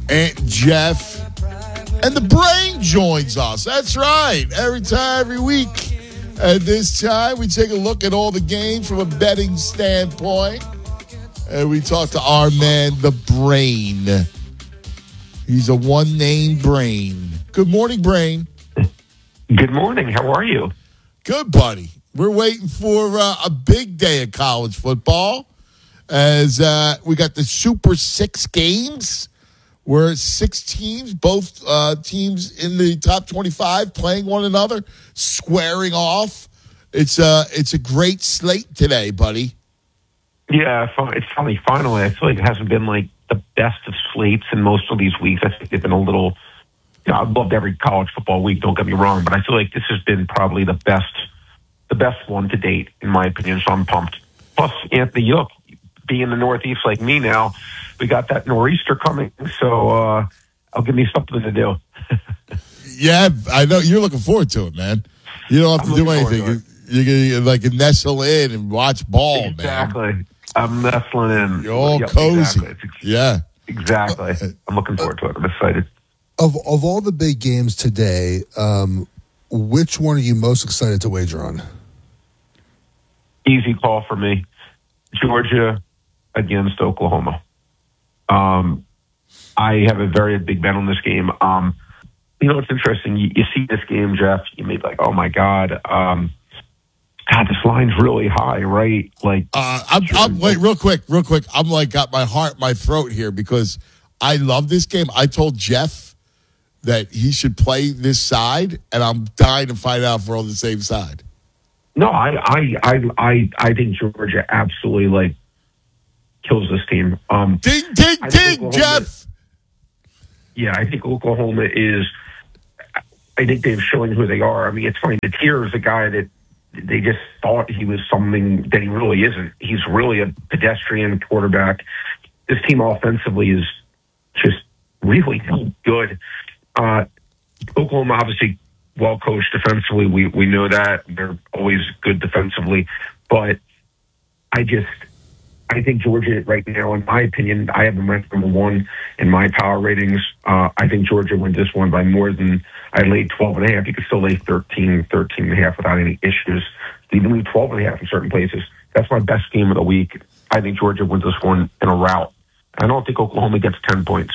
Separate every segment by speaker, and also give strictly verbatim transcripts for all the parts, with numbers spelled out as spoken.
Speaker 1: Aunt Jeff. And the Brain joins us. That's right. Every time, every week at this time, we take a look at all the games from a betting standpoint. And we talk to our man, the Brain. He's a one-name Brain. Good morning, Brain.
Speaker 2: Good morning. How are you?
Speaker 1: Good, buddy. We're waiting for uh, a big day of college football as uh, we got the Super Six games. We're six teams, both uh, teams in the top twenty-five playing one another, squaring off. It's a, it's a great slate today, buddy.
Speaker 2: Yeah, it's funny. Finally, I feel like it hasn't been like the best of slates in most of these weeks. I think they've been a little, you know, I've loved every college football week, don't get me wrong, but I feel like this has been probably the best, the best one to date, in my opinion, so I'm pumped. Plus, Anthony Yook, being in the Northeast like me now, we got that nor'easter coming, so uh, I'll give me something to do.
Speaker 1: Yeah, I know. You're looking forward to it, man. You don't have
Speaker 2: I'm
Speaker 1: to do anything. You're going to like nestle in and watch ball,
Speaker 2: exactly.
Speaker 1: man.
Speaker 2: Exactly. I'm nestling in.
Speaker 1: You're all
Speaker 2: yep,
Speaker 1: cozy.
Speaker 2: Exactly.
Speaker 1: Yeah.
Speaker 2: Exactly. I'm looking forward to it. I'm excited.
Speaker 3: Of of all the big games today, um, which one are you most excited to wager on?
Speaker 2: Easy call for me. Georgia against Oklahoma. Um, I have a very big bet on this game. Um, you know, it's interesting. You, you see this game, Jeff, you may be like, oh, my God. Um, God, this line's really high, right? Like,
Speaker 1: uh, I'm, I'm, wait, real quick, real quick. I'm like, got my heart, my throat here because I love this game. I told Jeff that he should play this side, and I'm dying to find out if we're on the same side.
Speaker 2: No, I, I, I, I, I think Georgia absolutely, like, kills this team. Um,
Speaker 1: ding, ding, ding, Jeff.
Speaker 2: Yeah, I think Oklahoma is. I think they're showing who they are. I mean, it's funny. The tier is a guy that they just thought he was something that he really isn't. He's really a pedestrian quarterback. This team offensively is just really good. Uh, Oklahoma, obviously, well coached defensively. We we know that they're always good defensively, but I just. I think Georgia right now, in my opinion, I have them ranked number one in my power ratings. Uh, I think Georgia wins this one by more than I laid twelve and a half. You could still lay thirteen, thirteen and a half without any issues. You can leave twelve and a half in certain places. That's my best game of the week. I think Georgia wins this one in a rout. I don't think Oklahoma gets ten points.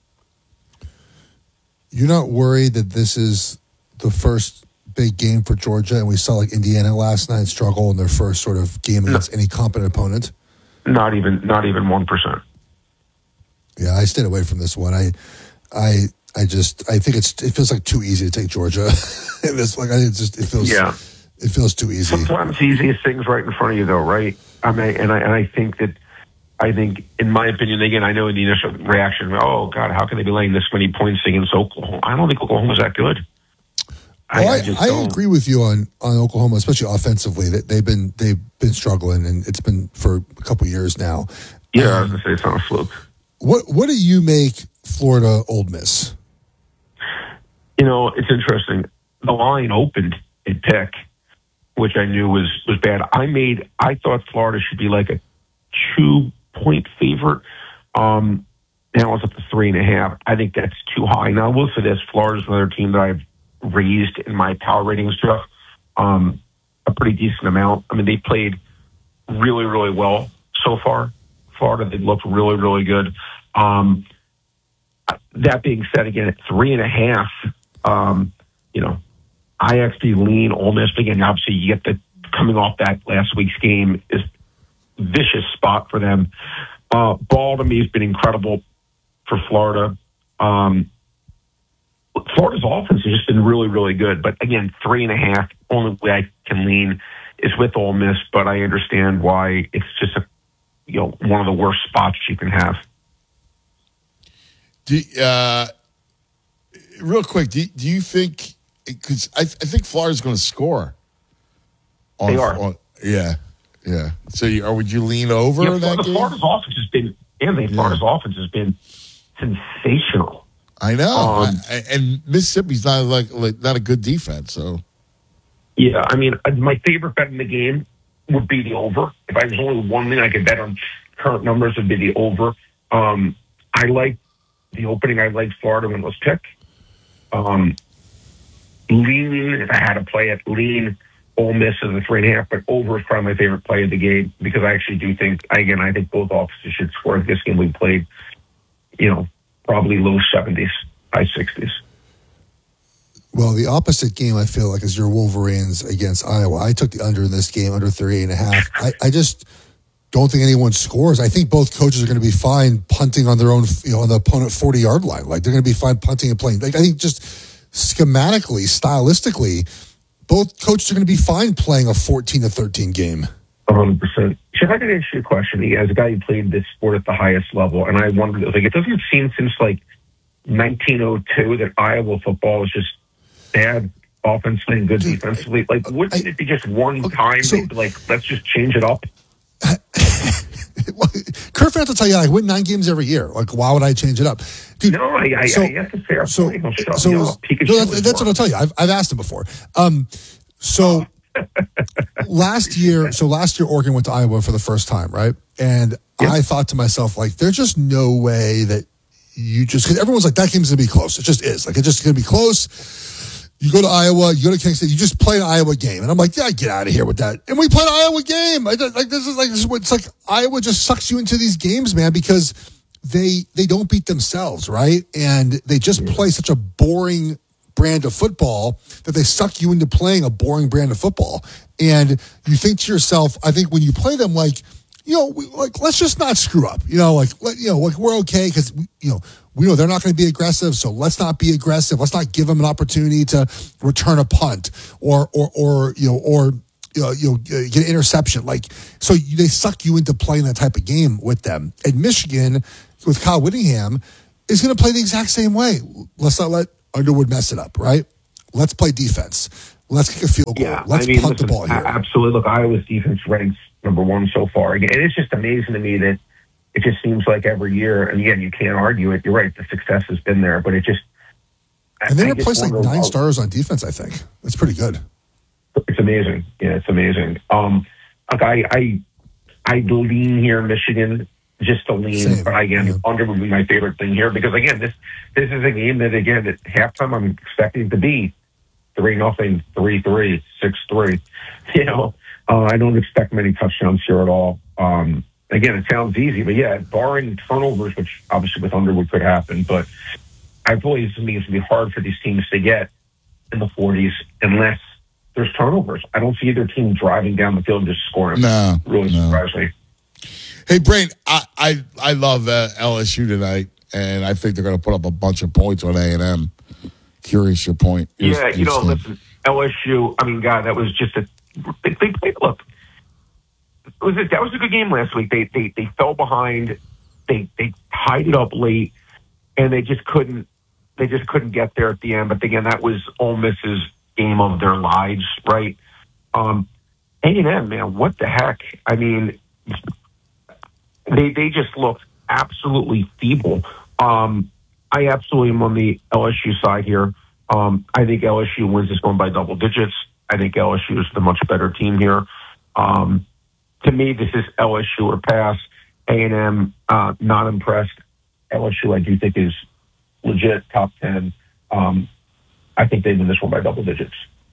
Speaker 3: You're not worried that this is the first big game for Georgia, and we saw like Indiana last night struggle in their first sort of game against no. any competent opponent?
Speaker 2: Not even, not even one percent.
Speaker 3: Yeah, I stayed away from this one. I, I, I just, I think it's, it feels like too easy to take Georgia. in this, like, I it just, it feels,
Speaker 2: yeah,
Speaker 3: it feels too easy.
Speaker 2: Sometimes the easiest things right in front of you, though, right? I mean, and I, and I think that, I think, in my opinion, again, I know in the initial reaction, oh God, how can they be laying this many points against Oklahoma? I don't think Oklahoma's that good.
Speaker 3: Well, I, I, I agree with you on, on Oklahoma, especially offensively. That they've been they've been struggling, and it's been for a couple of years now.
Speaker 2: Yeah, um,
Speaker 3: um,
Speaker 2: I was gonna say it's not a fluke.
Speaker 3: What what do you make Florida Ole Miss?
Speaker 2: You know, it's interesting. The line opened at Pick, which I knew was was bad. I made I thought Florida should be like a two point favorite. Um, now it's up to three and a half. I think that's too high. Now I will say this: Florida's another team that I've raised in my power ratings, Jeff, um, a pretty decent amount. I mean, they played really, really well so far. Florida, they looked really, really good. Um, that being said, again, at three and a half, um, you know, I actually lean Ole Miss. Again, obviously, you get the coming off that last week's game is vicious spot for them. Uh, ball to me has been incredible for Florida. Um, Florida's offense has just been really, really good. But again, three and a half, only way I can lean is with Ole Miss, but I understand why it's just a, you know, one of the worst spots you can have.
Speaker 1: Do, uh, real quick, do, do you think, because I, I think Florida's going to score. On,
Speaker 2: they are.
Speaker 1: On, yeah, yeah. So you, or would you lean over
Speaker 2: yeah,
Speaker 1: that
Speaker 2: Florida,
Speaker 1: game?
Speaker 2: Florida's offense has been, and the Florida's yeah. offense has been sensational.
Speaker 1: I know,
Speaker 2: um,
Speaker 1: I, and Mississippi's not like, like not a good defense. So,
Speaker 2: yeah, I mean, my favorite bet in the game would be the over. If I was only one thing I could bet on current numbers, would be the over. Um, I like the opening, I liked Florida when it was pick. Um, leaning, if I had to play it, lean Ole Miss as a three and a half, but over is probably my favorite play of the game because I actually do think, again, I think both offenses should score. This game we played, you know, probably low seventies, high sixties.
Speaker 3: Well, the opposite game, I feel like, is your Wolverines against Iowa. I took the under in this game, under thirty-eight and a half. I, I just don't think anyone scores. I think both coaches are going to be fine punting on their own, you know, on the opponent forty-yard line. Like, they're going to be fine punting and playing. Like, I think just schematically, stylistically, both coaches are going to be fine playing a fourteen to thirteen game.
Speaker 2: one hundred percent. If I could ask you a question, as a guy who played this sport at the highest level, and I wondered, like, it doesn't seem since, like, nineteen oh two that Iowa football was just bad offensively and good Dude, defensively. Like, wouldn't I, it be just one okay, time, so, like, let's just change it up?
Speaker 3: Kurt Ferentz will tell you, I win nine games every year. Like, why would I change it up? Dude,
Speaker 2: no, I, I,
Speaker 3: so,
Speaker 2: I that's a fair
Speaker 3: so,
Speaker 2: point.
Speaker 3: So, no, that's, that's what I'll tell you. I've, I've asked him before. Um, so last year, so last year, Oregon went to Iowa for the first time, right? And yep. I thought to myself, like, there's just no way that you just, because everyone's like, that game's going to be close. It just is. Like, it's just going to be close. You go to Iowa, you go to Kingston, you just play an Iowa game. And I'm like, yeah, get out of here with that. And we played an Iowa game. I, like, this is like, this is what, it's like Iowa just sucks you into these games, man, because they, they don't beat themselves, right? And they just play such a boring brand of football that they suck you into playing a boring brand of football. And you think to yourself, I think when you play them, like, you know, we, like, let's just not screw up, you know, like, let, you know, like, we're okay. Cause you know, we know they're not going to be aggressive. So let's not be aggressive. Let's not give them an opportunity to return a punt or, or, or, you know, or, you know, you know, get an interception. Like, so they suck you into playing that type of game with them. And Michigan with Kyle Whittingham is going to play the exact same way. Let's not let Underwood mess it up, right? Let's play defense. Let's kick a field goal.
Speaker 2: Yeah,
Speaker 3: Let's
Speaker 2: I mean,
Speaker 3: punt
Speaker 2: listen,
Speaker 3: the ball here.
Speaker 2: Absolutely. Look, Iowa's defense ranks number one so far. Again, and it's just amazing to me that it just seems like every year, and again, you can't argue it. You're right. The success has been there, but it just.
Speaker 3: And they replaced like nine stars on defense, I think. That's pretty good.
Speaker 2: It's amazing. Yeah, it's amazing. Um, like I, I, I lean here, Michigan, just to lean.
Speaker 3: Same.
Speaker 2: But again,
Speaker 3: Yeah.
Speaker 2: under would be my favorite thing here because again, this this is a game that again at halftime I'm expecting to be three nothing, three three, six three. You know, uh, I don't expect many touchdowns here at all. Um, again, it sounds easy, but yeah, barring turnovers, which obviously with Underwood could happen, but I feel like it's going to be hard for these teams to get in the forties unless there's turnovers. I don't see either team driving down the field and just scoring.
Speaker 1: No,
Speaker 2: really
Speaker 1: no.
Speaker 2: surprise me.
Speaker 1: Hey, Brain, I I, I love uh, L S U tonight, and I think they're going to put up a bunch of points on A and M. Curious your point. Your,
Speaker 2: yeah, you
Speaker 1: your
Speaker 2: know,
Speaker 1: stand.
Speaker 2: listen, L S U, I mean, God, that was just a they, they played, look, it was a, that was a good game last week. They they they fell behind. They they tied it up late, and they just couldn't they just couldn't get there at the end. But again, that was Ole Miss's game of their lives, right? Um, A and M, man, what the heck? I mean, they they just looked absolutely feeble. Um, I absolutely am on the L S U side here. Um, I think L S U wins this one by double digits. I think L S U is the much better team here. Um, to me, this is L S U or pass. A and M, uh, not impressed. L S U, I do think, is legit top ten. Um, I think they win this one by double digits.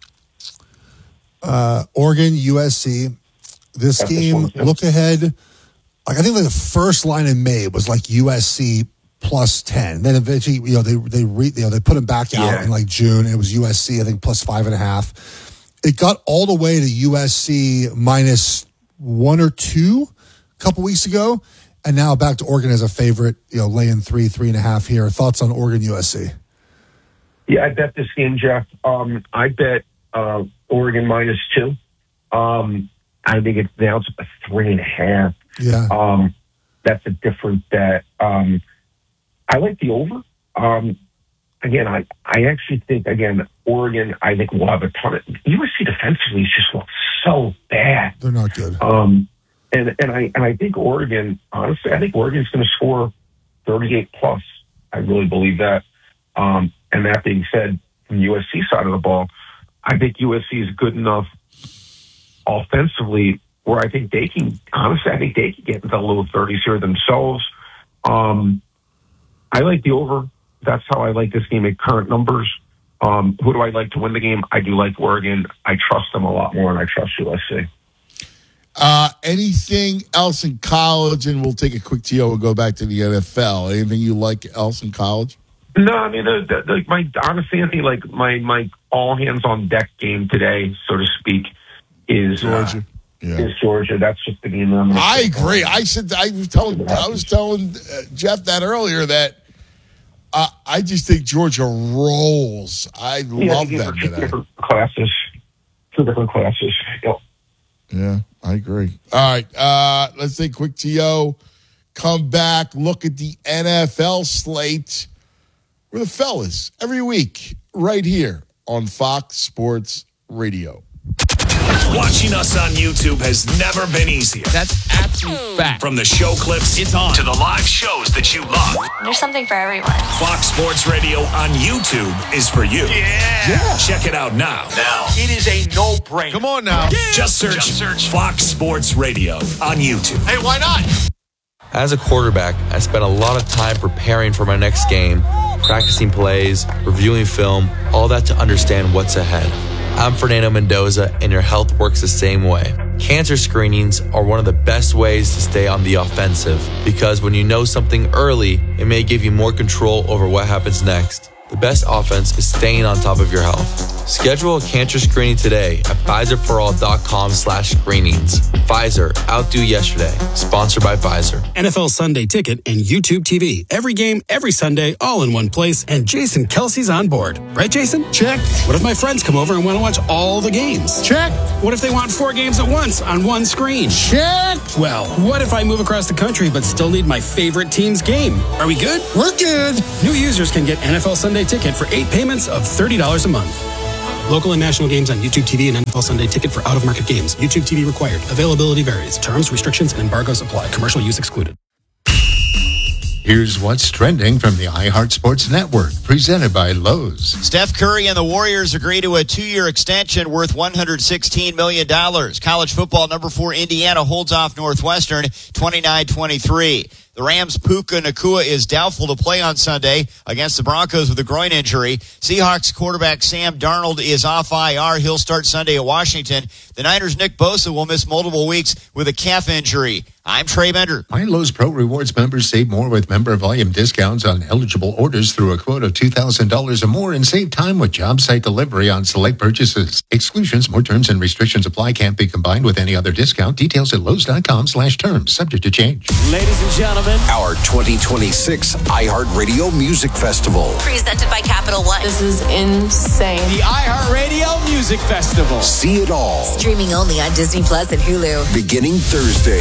Speaker 3: Uh, Oregon, U S C. This
Speaker 2: That's
Speaker 3: game,
Speaker 2: this one,
Speaker 3: look ahead. Like I think like the first line in May was like U S C plus ten. Then eventually, you know, they they re, you know they put them back out
Speaker 2: Yeah.
Speaker 3: in like June. And it was U S C, I think, plus five and a half. It got all the way to U S C minus one or two a couple weeks ago, and now back to Oregon as a favorite. You know, laying three, three and a half here. Thoughts on Oregon, U S C?
Speaker 2: Yeah, I bet this game, Jeff. Um, I bet uh, Oregon minus two. Um, I think it's now it's a three and a half.
Speaker 3: Yeah.
Speaker 2: Um, that's a different bet. Um, I like the over. Um, again, I, I actually think, again, Oregon, I think will have a ton of U S C defensively has just looked so bad.
Speaker 3: They're not good.
Speaker 2: Um, and, and I and I think Oregon, honestly, I think Oregon's going to score thirty-eight plus. I really believe that. Um, and that being said, from the U S C side of the ball, I think U S C is good enough offensively where I think they can, honestly, I think they can get into the low thirties here themselves. Um, I like the over. That's how I like this game at current numbers. Um, who do I like to win the game? I do like Oregon. I trust them a lot more than I trust U S C.
Speaker 1: Uh, anything else in college? And we'll take a quick T O and go back to the N F L. Anything you like else in college?
Speaker 2: No, I mean, the, the, the, my honestly, Anthony, like my my all hands on deck game today, so to speak, is
Speaker 1: Georgia.
Speaker 2: Uh,
Speaker 1: yeah.
Speaker 2: Is Georgia? That's just the game that I'm.
Speaker 1: I agree. I said I was telling I was telling uh, Jeff that earlier that uh, I just think Georgia rolls. I
Speaker 2: yeah,
Speaker 1: love
Speaker 2: these
Speaker 1: them
Speaker 2: are two
Speaker 1: today.
Speaker 2: different classes. Two different classes. Yep.
Speaker 1: Yeah, I agree. All right, uh, let's take a quick T O. Come back, look at the N F L slate. We're the fellas every week right here on Fox Sports Radio.
Speaker 4: Watching us on YouTube has never been easier.
Speaker 5: That's absolute fact.
Speaker 4: From the show clips
Speaker 5: It's on.
Speaker 4: to the live shows that you love.
Speaker 6: There's something for everyone.
Speaker 4: Fox Sports Radio on YouTube is for you.
Speaker 5: Yeah. yeah.
Speaker 4: Check it out now. Now.
Speaker 5: It is a no-brainer. Come on now. Yeah.
Speaker 4: Just search, Just search Fox Sports Radio on YouTube.
Speaker 5: Hey, why not?
Speaker 7: As a quarterback, I spent a lot of time preparing for my next game, practicing plays, reviewing film, all that to understand what's ahead. I'm Fernando Mendoza, and your health works the same way. Cancer screenings are one of the best ways to stay on the offensive, because when you know something early, it may give you more control over what happens next. The best offense is staying on top of your health. Schedule a cancer screening today at Pfizerforall.com slash screenings. Pfizer, outdo yesterday. Sponsored by Pfizer.
Speaker 8: N F L Sunday Ticket and YouTube T V. Every game, every Sunday, all in one place. And Jason Kelsey's on board. Right, Jason?
Speaker 3: Check.
Speaker 8: What if my friends come over and want to watch all the games?
Speaker 3: Check.
Speaker 8: What if they want four games at once on one screen?
Speaker 3: Check.
Speaker 8: Well, what if I move across the country but still need my favorite team's game? Are we good?
Speaker 3: We're good.
Speaker 8: New users can get N F L Sunday Ticket for eight payments of thirty dollars a month. Local and national games on YouTube T V and N F L Sunday Ticket for out-of-market games. YouTube T V required. Availability varies. Terms, restrictions, and embargoes apply. Commercial use excluded.
Speaker 9: Here's what's trending from the iHeart Sports Network, presented by Lowe's.
Speaker 10: Steph Curry and the Warriors agree to a two-year extension worth one hundred sixteen million dollars. College football number four Indiana holds off Northwestern twenty-nine twenty-three. The Rams' Puka Nacua is doubtful to play on Sunday against the Broncos with a groin injury. Seahawks quarterback Sam Darnold is off I R. He'll start Sunday at Washington. The Niners' Nick Bosa will miss multiple weeks with a calf injury. I'm Trey Bender.
Speaker 9: My Lowe's Pro Rewards members save more with member volume discounts on eligible orders through a quote of two thousand dollars or more, and save time with job site delivery on select purchases. Exclusions, more terms and restrictions apply. Can't be combined with any other discount. Details at Lowe's.com slash terms. Subject to change.
Speaker 5: Ladies and gentlemen,
Speaker 11: our twenty twenty-six iHeartRadio Music Festival.
Speaker 6: Presented by Capital One.
Speaker 12: This is insane.
Speaker 5: The iHeartRadio Music Festival.
Speaker 11: See it all.
Speaker 6: Streaming only on Disney Plus and Hulu.
Speaker 11: Beginning Thursday.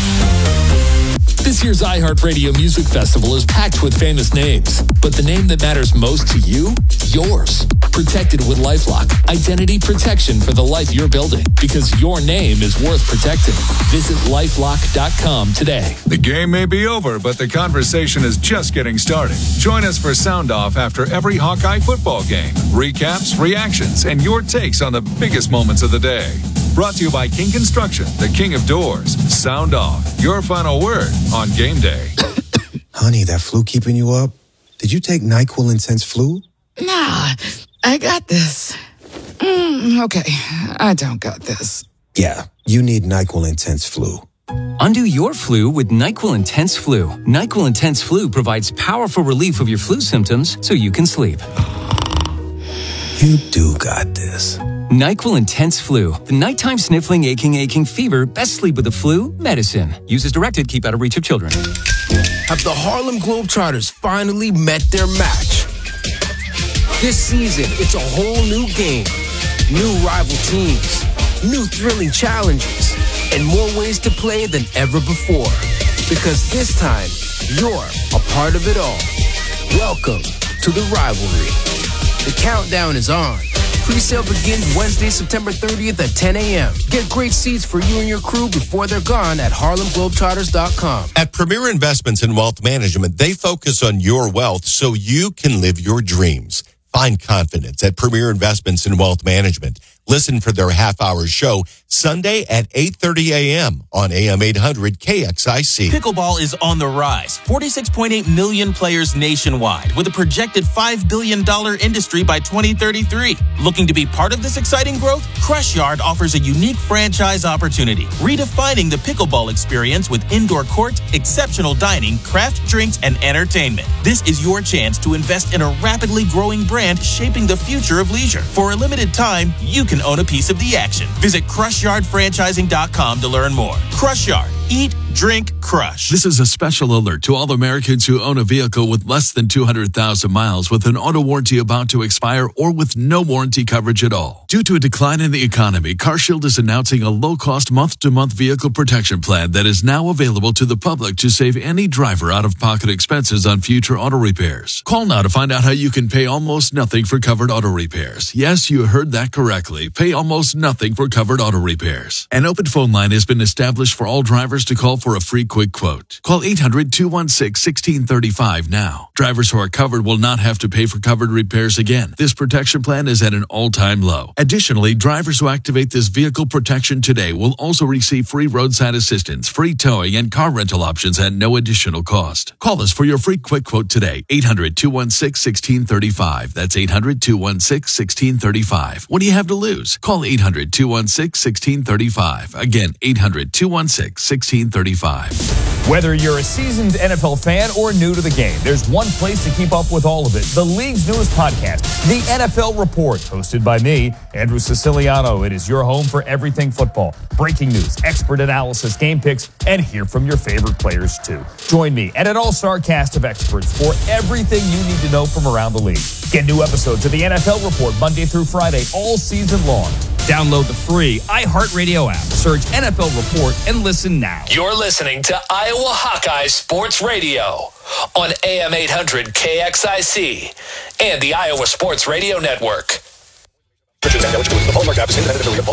Speaker 13: This year's iHeartRadio Music Festival is packed with famous names, but the name that matters most to you? Yours. Protected with LifeLock. Identity protection for the life you're building, because your name is worth protecting. Visit lifelock dot com today.
Speaker 14: The game may be over, but the conversation is just getting started. Join us for Sound Off after every Hawkeye football game. Recaps, reactions, and your takes on the biggest moments of the day. Brought to you by King Construction, the king of doors. Sound Off. Your final word on game day.
Speaker 15: Honey, that flu keeping you up? Did you take NyQuil Intense Flu?
Speaker 16: Nah, I got this. Mm, okay, I don't got this.
Speaker 15: Yeah, you need NyQuil Intense Flu.
Speaker 17: Undo your flu with NyQuil Intense Flu. NyQuil Intense Flu provides powerful relief of your flu symptoms so you can sleep.
Speaker 15: You do got this.
Speaker 17: NyQuil Intense Flu. The nighttime sniffling, aching, aching fever. Best sleep with the flu. Medicine. Use as directed. Keep out of reach of children.
Speaker 18: Have the Harlem Globetrotters finally met their match? This season, it's a whole new game. New rival teams. New thrilling challenges. And more ways to play than ever before. Because this time, you're a part of it all. Welcome to the rivalry. The countdown is on. Pre-sale begins Wednesday, September thirtieth at ten a.m. Get great seats for you and your crew before they're gone at harlem globetrotters dot com.
Speaker 19: At Premier Investments in Wealth Management, they focus on your wealth so you can live your dreams. Find confidence at Premier Investments in Wealth Management. Listen for their half-hour show Sunday at eight thirty a.m. on A M eight hundred K X I C.
Speaker 12: Pickleball is on the rise. forty-six point eight million players nationwide with a projected five billion dollars industry by twenty thirty-three. Looking to be part of this exciting growth? Crush Yard offers a unique franchise opportunity, redefining the pickleball experience with indoor courts, exceptional dining, craft drinks, and entertainment. This is your chance to invest in a rapidly growing brand shaping the future of leisure. For a limited time, you can own a piece of the action. Visit crush yard franchising dot com to learn more. Crush Yard. Eat, drink, crush.
Speaker 20: This is a special alert to all Americans who own a vehicle with less than two hundred thousand miles with an auto warranty about to expire or with no warranty coverage at all. Due to a decline in the economy, CarShield is announcing a low-cost month-to-month vehicle protection plan that is now available to the public to save any driver out-of-pocket expenses on future auto repairs. Call now to find out how you can pay almost nothing for covered auto repairs. Yes, you heard that correctly. Pay almost nothing for covered auto repairs. An open phone line has been established for all drivers to call for a free quick quote. Call eight hundred, two one six, one six three five now. Drivers who are covered will not have to pay for covered repairs again. This protection plan is at an all-time low. Additionally, drivers who activate this vehicle protection today will also receive free roadside assistance, free towing, and car rental options at no additional cost. Call us for your free quick quote today. eight hundred, two one six, one six three five. That's eight hundred, two one six, one six three five. What do you have to lose? Call eight hundred, two one six, one six three five. Again, eight hundred, two one six, one six three five.
Speaker 21: Whether you're a seasoned N F L fan or new to the game, there's one place to keep up with all of it. The league's newest podcast, The N F L Report, hosted by me, Andrew Siciliano. It is your home for everything football. Breaking news, expert analysis, game picks, and hear from your favorite players, too. Join me and an all-star cast of experts for everything you need to know from around the league. Get new episodes of The N F L Report Monday through Friday all season long. Download the free iHeartRadio app. Search N F L Report and listen now.
Speaker 13: You're listening to Iowa Hawkeye Sports Radio on A M eight hundred K X I C and the Iowa Sports Radio Network.